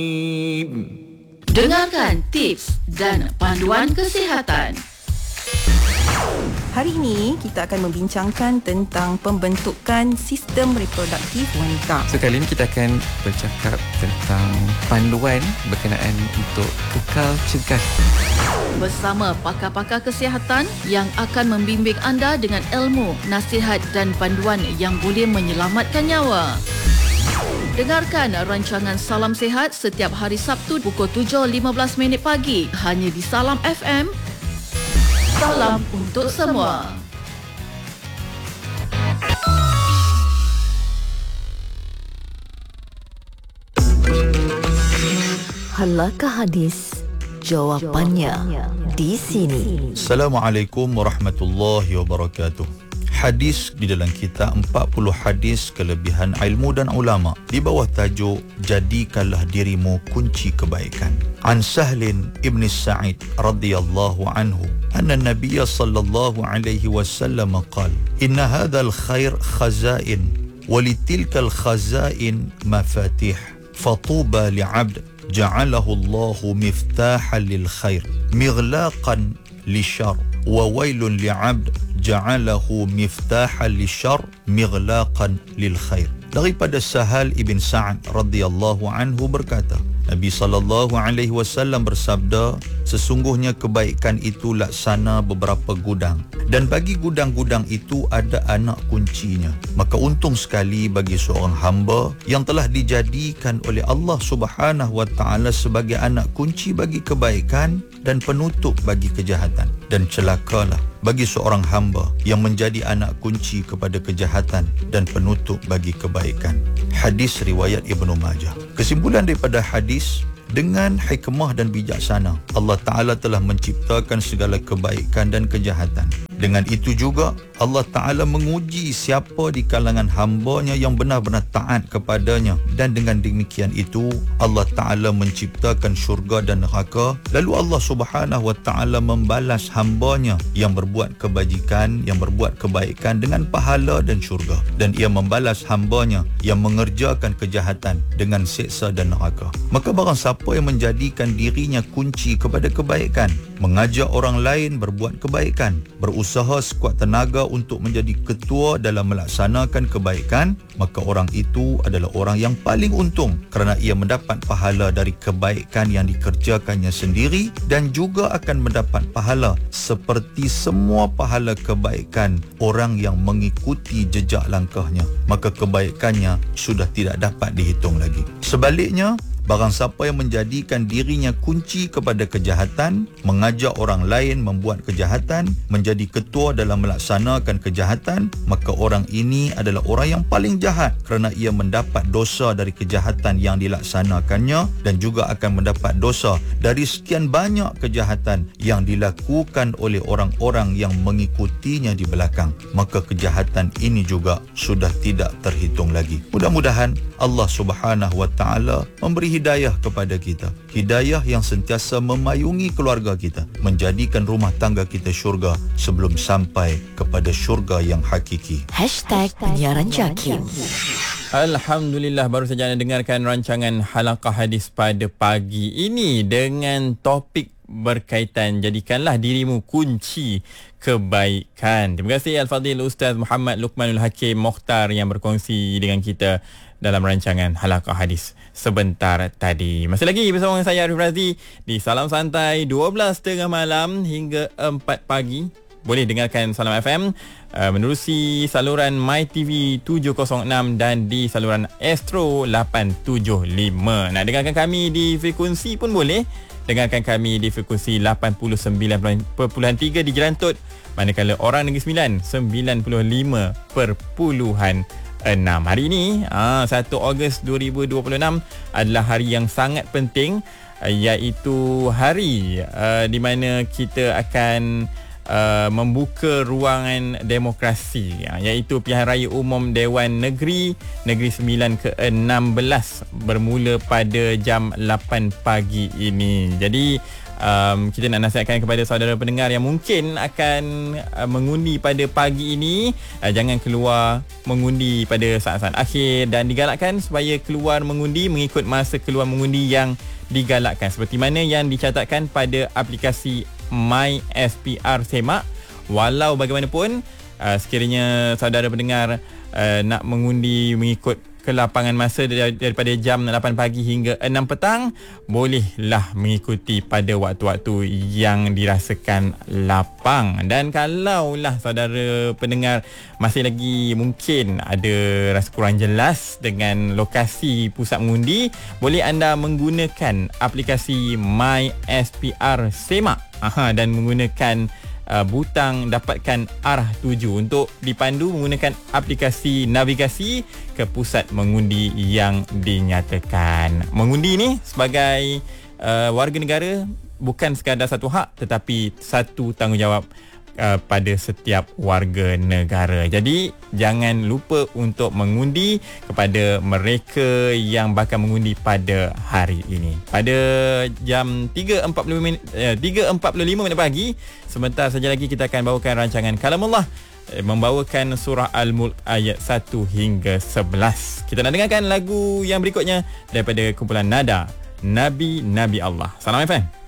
Dengarkan tips dan panduan kesihatan. Hari ini kita akan membincangkan tentang pembentukan sistem reproduktif wanita. Sekali ini kita akan bercakap tentang panduan berkenaan untuk kekal cegah. Bersama pakar-pakar kesihatan yang akan membimbing anda dengan ilmu, nasihat dan panduan yang boleh menyelamatkan nyawa. Dengarkan rancangan Salam Sihat setiap hari Sabtu pukul 7.15 pagi hanya di Salam FM. Salam untuk semua. Halakah hadis? Jawapannya di sini. Assalamualaikum warahmatullahi wabarakatuh. Hadis di dalam kitab 40 hadis kelebihan ilmu dan ulama di bawah tajuk Jadikanlah dirimu kunci kebaikan. An Sahlin ibn Sa'id radhiyallahu anhu anna Nabiy sallallahu alaihi wasallam qala inna hadzal khair khazain wa litilkal khazain mafatih fatuba li'abd ja'alahu Allahu miftahan lil khair mighlaqan lisyarr wa wailun li'abd ja'alahu miftahan lisyarr mighlaqan lil khair. Daripada Sahal ibn Sa'ad radhiyallahu anhu berkata, Nabi sallallahu alaihi wasallam bersabda, sesungguhnya kebaikan itu laksana beberapa gudang dan bagi gudang-gudang itu ada anak kuncinya. Maka untung sekali bagi seorang hamba yang telah dijadikan oleh Allah Subhanahu wa taala sebagai anak kunci bagi kebaikan dan penutup bagi kejahatan, dan celakalah bagi seorang hamba yang menjadi anak kunci kepada kejahatan dan penutup bagi kebaikan. Hadis riwayat Ibnu Majah. Kesimpulan daripada hadis, dengan hikmah dan bijaksana Allah Ta'ala telah menciptakan segala kebaikan dan kejahatan. Dengan itu juga Allah Ta'ala menguji siapa di kalangan hamba-Nya yang benar-benar taat kepadanya, dan dengan demikian itu Allah Ta'ala menciptakan syurga dan neraka. Lalu Allah Subhanahu wa Ta'ala membalas hamba-Nya yang berbuat kebajikan, yang berbuat kebaikan dengan pahala dan syurga, dan Ia membalas hamba-Nya yang mengerjakan kejahatan dengan siksa dan neraka. Maka barang siapa yang menjadikan dirinya kunci kepada kebaikan, mengajak orang lain berbuat kebaikan, berusaha sekuat tenaga untuk menjadi ketua dalam melaksanakan kebaikan, maka orang itu adalah orang yang paling untung kerana ia mendapat pahala dari kebaikan yang dikerjakannya sendiri, dan juga akan mendapat pahala seperti semua pahala kebaikan orang yang mengikuti jejak langkahnya. Maka kebaikannya sudah tidak dapat dihitung lagi. Sebaliknya, barang siapa yang menjadikan dirinya kunci kepada kejahatan, mengajak orang lain membuat kejahatan, menjadi ketua dalam melaksanakan kejahatan, maka orang ini adalah orang yang paling jahat kerana ia mendapat dosa dari kejahatan yang dilaksanakannya, dan juga akan mendapat dosa dari sekian banyak kejahatan yang dilakukan oleh orang-orang yang mengikutinya di belakang. Maka kejahatan ini juga sudah tidak terhitung lagi. Mudah-mudahan Allah Subhanahu wa taala memberi hidayah kepada kita, hidayah yang sentiasa memayungi keluarga kita, menjadikan rumah tangga kita syurga sebelum sampai kepada syurga yang hakiki. #penyiaran Jakim. Alhamdulillah, baru saja anda dengarkan rancangan Halaqah Hadis pada pagi ini dengan topik berkaitan jadikanlah dirimu kunci kebaikan. Terima kasih Al-Fadhil Ustaz Muhammad Luqmanul Hakim Mokhtar yang berkongsi dengan kita dalam rancangan Halaqah Hadis sebentar tadi. Masih lagi bersama saya Arif Razi di Salam Santai 12.30 malam hingga 4 pagi. Boleh dengarkan Salam FM menerusi saluran MyTV 706 dan di saluran Astro 875. Nak dengarkan kami di frekuensi pun boleh. Dengarkan kami di frekuensi 89.3 di Jerantut, manakala orang Negeri Sembilan 95.6. Hari ini 1 Ogos 2026 adalah hari yang sangat penting, iaitu hari di mana kita akan membuka ruangan demokrasi, iaitu pilihan raya umum Dewan Negeri Sembilan ke-16 bermula pada jam 8 pagi ini. Jadi kita nak nasihatkan kepada saudara pendengar yang mungkin akan mengundi pada pagi ini, jangan keluar mengundi pada saat-saat akhir, dan digalakkan supaya keluar mengundi mengikut masa keluar mengundi yang digalakkan, seperti mana yang dicatatkan pada aplikasi My SPR Semak. Walau bagaimanapun, sekiranya saudara pendengar nak mengundi mengikut kelapangan masa daripada jam 8 pagi hingga 6 petang, bolehlah mengikuti pada waktu-waktu yang dirasakan lapang. Dan kalaulah saudara pendengar masih lagi mungkin ada rasa kurang jelas dengan lokasi pusat mengundi, boleh anda menggunakan aplikasi My SPR Semak dan menggunakan butang dapatkan arah tuju untuk dipandu menggunakan aplikasi navigasi ke pusat mengundi yang dinyatakan. Mengundi ni sebagai warga negara bukan sekadar satu hak, tetapi satu tanggungjawab pada setiap warga negara. Jadi jangan lupa untuk mengundi kepada mereka yang bakal mengundi pada hari ini. Pada jam 3.45 pagi, sebentar saja lagi kita akan bawakan rancangan Kalamullah, membawakan surah Al-Mulk ayat 1 hingga 11. Kita nak dengarkan lagu yang berikutnya daripada kumpulan Nada, Nabi-Nabi Allah. Salam FM.